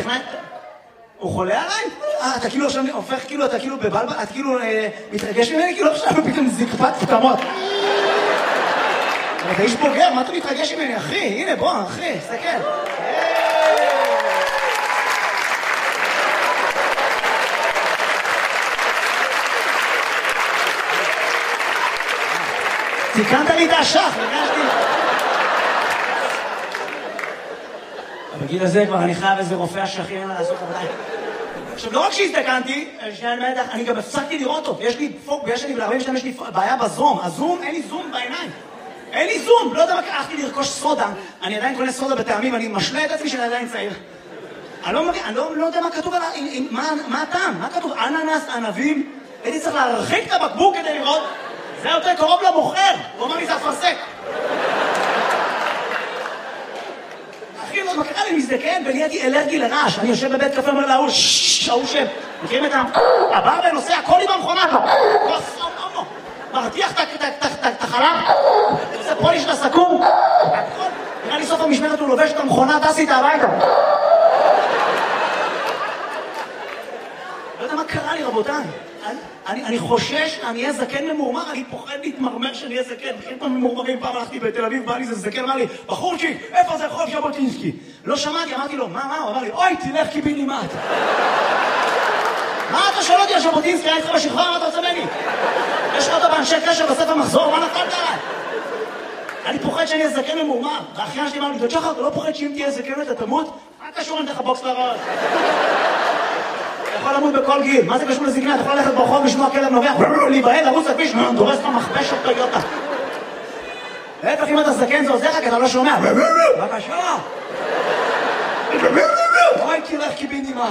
נכנס... הוא חולה עליי? אתה כאילו עכשיו הופך, כאילו, אתה כאילו בבלבל, אתה כאילו מתרגש ממני, כאילו עכשיו פתאום זקפת פתמות. אתה איש בוגר, מה אתה מתרגש ממני, אחי? הנה, בוא, אחי, תסתכל. תיקנת לי את השח, הרגשתי. בגיל הזה כבר אני חייב איזה רופא השכים לעשות עבודה. עכשיו, לא רק שהזדקנתי, אני גם הפסקתי לראות טוב. יש לי בעיה בזום. הזום, אין לי זום בעיניים. אין לי זום. לא יודע מה, הלכתי לרכוש סודה. אני עדיין קונה סודה בטעמים, אני משלה את עצמי שאני עדיין צעיר. אני לא יודע מה כתוב עליו, מה הטעם? מה כתוב? אננס, ענבים. הייתי צריך להרחיק את הבקבוק כדי לראות. זה יותר קרוב למוכר. הוא אומר לי, זה אפרסק. אחי, לא מקרה לי מזדקן ונהייתי אלרגי לרעש. אני יושב בבית קפה, אומר להוא, ההוא שם. מכירים את הבר ונוסע, הכל עם המכונה. מרתיח את החלב. עושה פוליש לסכו"ם. נראה לי סוף המשמרת הוא לובש את המכונה, טס איתה הביתה. לא יודע מה קרה לי, רבותיי. אני חושש, אני אהיה זקן ממורמר, אני פוחד להתמרמר שאני אהיה זקן. בכלל פעם ממורמרים, פעם הלכתי בתל אביב, בא לי זה זקן, אמר לי, בחורצ'יק, איפה זה רחוב ז'בוטינסקי? לא שמעתי, אמרתי לו, מה? הוא אמר לי, אוי, תלך קיבינימט. מה אתה שואל אותי על ז'בוטינסקי? אני איתך בשכבה, מה אתה רוצה ממני? יש לך אותו באנשי קשר בספר מחזור, מה נפלת עליי? אני פוחד שאני אהיה זקן ממורמר. והאחיין שלי אמר לי, שחר, אתה לא פוחד שאם תהיה זקן אתה תמות? מה קשור אני אתן לך בוקס לראש? אתה יכול למות בכל גיל, מה זה קשור לזקנה? אתה יכול ללכת ברחוב, לשמוע כלב נובח, להיבהל, לרוץ לכביש, דורס לך מכבש של טויוטה. להפך, אם אתה זקן זה עוזר לך, כי אתה לא שומע. בבקשה. אוי, תלך קיבינימט.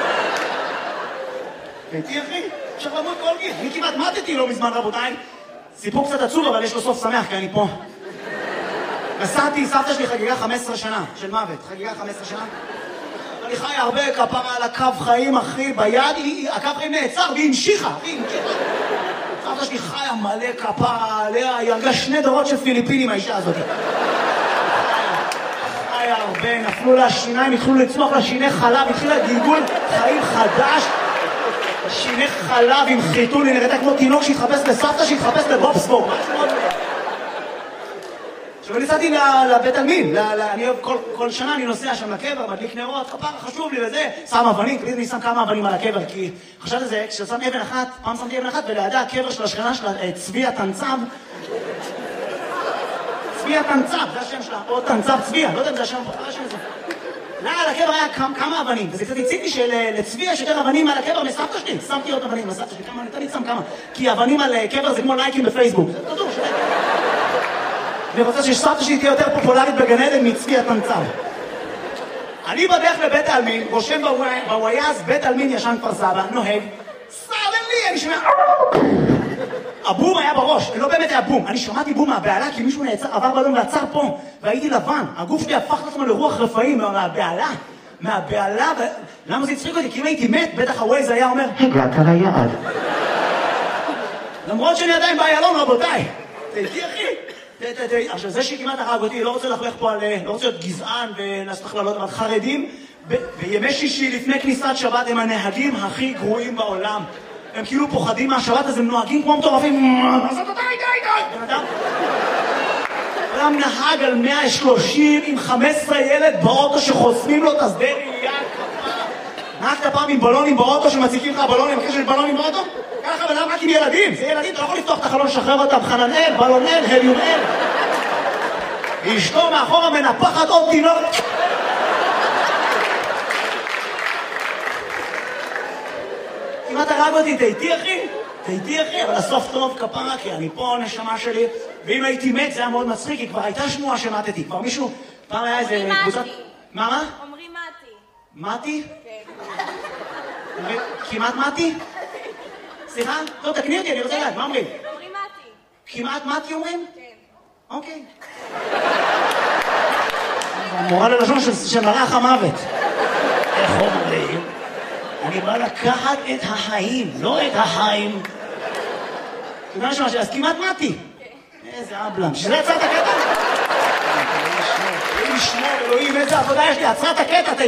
הייתי אחי, אפשר למות כל גיל. אני כמעט מתתי לא מזמן, רבותיי. סיפור קצת עצוב, אבל יש לו סוף שמח, כי אני פה. נסעתי, סבתא שלי חגיגה 15 שנה של מוות. חגיגה 15 שנה. אני חי הרבה כפרה על הקו חיים, אחי, ביד, הקו חיים נעצר, והיא המשיכה, סבתא שלי חיה מלא כפרה עליה, היא הרגה 2 דורות של פיליפינים, האישה הזאת. חיה הרבה, נפלו לה שיניים, התחילו לצמוח לה שיני חלב, התחילה גלגול חיים חדש, שיני חלב עם חיתול, היא נראתה כמו תינוק שהתחפש לסבתא, שהתחפש לבובסבורג, משהו מאוד... עכשיו נסעתי לבית עלמין, כל שנה אני נוסע שם לקבר, מדליק נרות, כפרה חשוב לי וזה, שם אבנים, תמיד אני שם כמה אבנים על הקבר, כי חשבתי לזה, כששם אבן אחת, פעם שמתי אבן אחת, ולידה הקבר של השכנה שלה, צבי התנצב, צבי התנצב, זה השם שלה, או תנצב צבי, לא יודע אם זה השם, זה השם הזה. על הקבר היה כמה אבנים, וזה קצת הציג לי שלצבי יש יותר אבנים על הקבר מסבתא שלי, שמתי עוד אבנים לסבתא שלי, כמה, אני תמיד שם כמה, כי אבנים על קבר זה כמו לייקים בפייסבוק, זה תדעו, אני רוצה שסבתא שלי תהיה יותר פופולרית בגן עדן מצבי התנצב. אני בדרך לבית העלמין, רושם בוויאז, בית עלמין ישן כפר סבא, נוהג, סדנלי, אני שומע... הבום היה בראש, לא באמת היה בום. אני שמעתי בום מהבעלה, כי מישהו עבר באדום ועצר פה, והייתי לבן. הגוף שלי הפך לעצמו לרוח רפאים מהבעלה, למה זה הצחיק אותי? כי אם הייתי מת, בטח הווייז היה אומר, הגעת ליעד. למרות שאני עדיין באיילון, רבותיי. תהייתי אחי. עכשיו זה שכמעט הרג אותי, לא רוצה לחלך פה על... לא רוצה להיות גזען ולעשות הכללות, אבל חרדים, בימי שישי לפני כניסת שבת הם הנהגים הכי גרועים בעולם. הם כאילו פוחדים מהשבת, אז הם נוהגים כמו מטורפים. די. אדם נהג על 130 עם 15 ילד באוטו שחוסמים לו את השדה ראייה. נהגת פעם עם בלונים באוטו שמציקים לך בלונים, אחרי של בלונים באוטו? ככה בלם רק עם ילדים, זה ילדים, אתה לא יכול לפתוח את החלון, לשחרר אותם, חננאל, בלונאל, הליומאל. אשתו מאחורה מנפחת עוד תינוק. אם אתה הרג אותי, תהייתי אחי, אבל הסוף טוב כפרה, כי אני פה נשמה שלי, ואם הייתי מת זה היה מאוד מצחיק, כי כבר הייתה שמועה שמתתי, כבר מישהו, פעם היה איזה קבוצת... מה? אומרים מתי. מתי? כן. כמעט מתי? סליחה? טוב, תקני אותי, אני רוצה לדעת, מה אומרים? אומרים מתי. כמעט מתי אומרים? כן. אוקיי. המורה ללשון של מלאך המוות. איך אומרים? אני בא לקחת את החיים, לא את החיים. אתה יודע משהו, אז כמעט מתי. איזה אבלם. שזה יצא את הקטע? אלוהים ישמור, אלוהים, איזה עבודה יש לי, עצרה את הקטע.